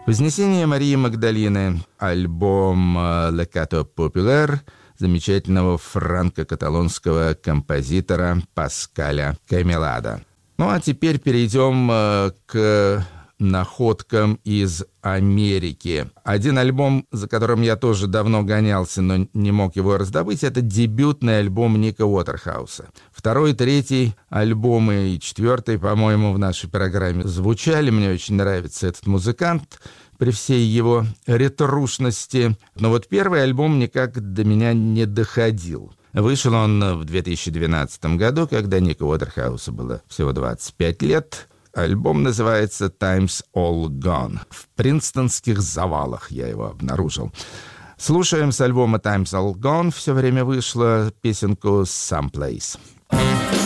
«Вознесение Марии Магдалины», альбом «Le Cateau Populaire» замечательного франко-каталонского композитора Паскаля Камелада. Ну а теперь перейдем к находкам из Америки. Один альбом, за которым я тоже давно гонялся, но не мог его раздобыть, это дебютный альбом Ника Уотерхауса. Второй, третий альбомы и четвертый, по-моему, в нашей программе звучали. Мне очень нравится этот музыкант при всей его ретрушности. Но вот первый альбом никак до меня не доходил. Вышел он в 2012 году, когда Ника Уотерхаусу было всего 25 лет. Альбом называется «Time's All Gone». В принстонских завалах я его обнаружил. Слушаем с альбома «Time's All Gone». Все время вышла песенку «Someplace».